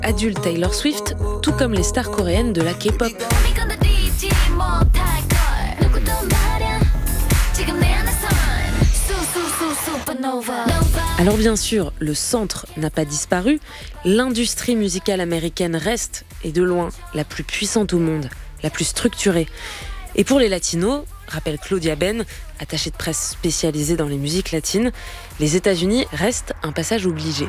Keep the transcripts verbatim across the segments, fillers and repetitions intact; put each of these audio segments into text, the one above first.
adulte Taylor Swift, tout comme les stars coréennes de la K-pop. Alors bien sûr, le centre n'a pas disparu, l'industrie musicale américaine reste, et de loin, la plus puissante au monde, la plus structurée. Et pour les latinos, rappelle Claudia Ben, attachée de presse spécialisée dans les musiques latines, les États-Unis restent un passage obligé.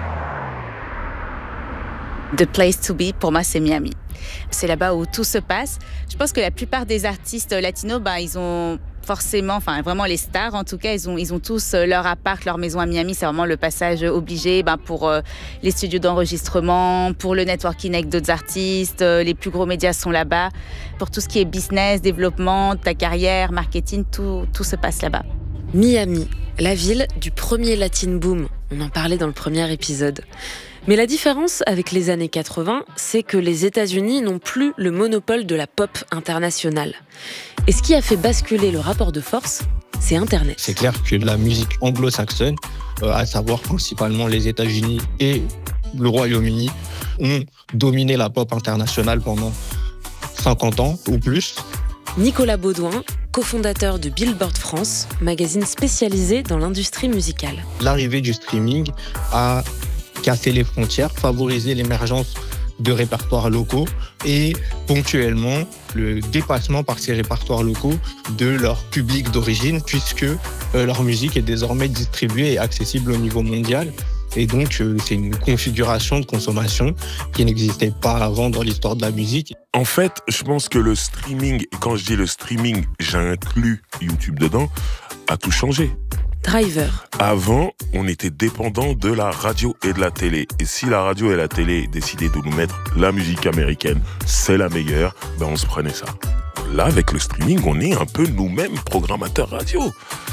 The place to be, pour moi, c'est Miami. C'est là-bas où tout se passe. Je pense que la plupart des artistes latinos, bah, ils ont forcément, enfin vraiment les stars en tout cas, ils ont, ils ont tous leur appart, leur maison à Miami. C'est vraiment le passage obligé bah, pour euh, les studios d'enregistrement, pour le networking avec d'autres artistes. Euh, les plus gros médias sont là-bas. Pour tout ce qui est business, développement, ta carrière, marketing, tout, tout se passe là-bas. Miami, la ville du premier Latin Boom. On en parlait dans le premier épisode. Mais la différence avec les années quatre-vingts, c'est que les États-Unis n'ont plus le monopole de la pop internationale. Et ce qui a fait basculer le rapport de force, c'est Internet. C'est clair que la musique anglo-saxonne, euh, à savoir principalement les États-Unis et le Royaume-Uni, ont dominé la pop internationale pendant cinquante ans ou plus. Nicolas Baudouin, cofondateur de Billboard France, magazine spécialisé dans l'industrie musicale. L'arrivée du streaming a cassé les frontières, favorisé l'émergence de répertoires locaux et ponctuellement le dépassement par ces répertoires locaux de leur public d'origine, puisque euh, leur musique est désormais distribuée et accessible au niveau mondial. Et donc, euh, c'est une configuration de consommation qui n'existait pas avant dans l'histoire de la musique. En fait, je pense que le streaming, quand je dis le streaming, j'inclus YouTube dedans, a tout changé. Driver. Avant, on était dépendant de la radio et de la télé. Et si la radio et la télé décidaient de nous mettre la musique américaine, c'est la meilleure, ben on se prenait ça. Là, avec le streaming, on est un peu nous-mêmes programmateurs radio.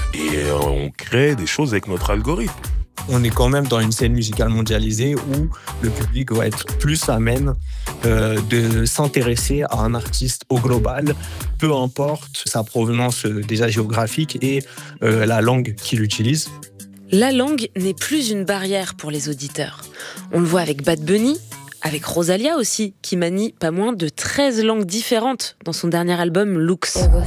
Et on crée des choses avec notre algorithme. On est quand même dans une scène musicale mondialisée où le public va être plus amène euh, de s'intéresser à un artiste au global, peu importe sa provenance euh, déjà géographique et euh, la langue qu'il utilise. La langue n'est plus une barrière pour les auditeurs. On le voit avec Bad Bunny, avec Rosalia aussi, qui manie pas moins de treize langues différentes dans son dernier album Looks. It was